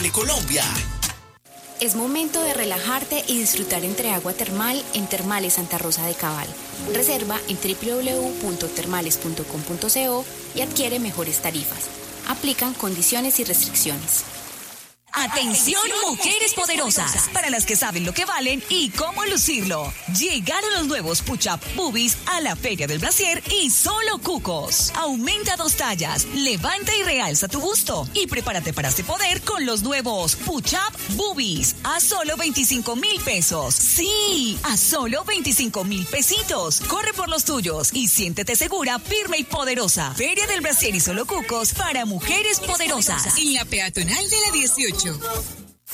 Saludable Colombia. Es momento de relajarte y disfrutar entre agua termal en Termales Santa Rosa de Cabal. Reserva en www.termales.com.co y adquiere mejores tarifas. Aplican condiciones y restricciones. Atención, mujeres poderosas, para las que saben lo que valen y cómo lucirlo. Llegaron los nuevos Push-Up Boobies a la Feria del Brasier y solo cucos. Aumenta 2 tallas, levanta y realza tu busto y prepárate para este poder con los nuevos Push-Up Boobies a solo 25,000 pesos. Sí, a solo 25,000 pesitos. Corre por los tuyos y siéntete segura, firme y poderosa. Feria del Brasier y solo cucos para mujeres poderosas. En la peatonal de la 18.